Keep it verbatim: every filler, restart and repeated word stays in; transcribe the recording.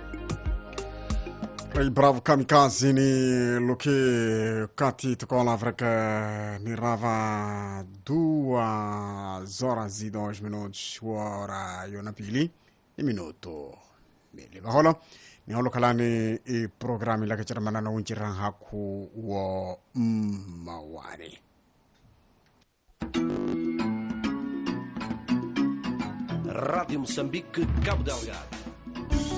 Ray bravo kamikaze ni loke kati tukola vreka ni rava duas horas e dois minutos ora yona pili e minuto mili baholo ni holo kalani i programi la kachara manana unchiran haku wo mawari Rádio Moçambique, Cabo Delgado.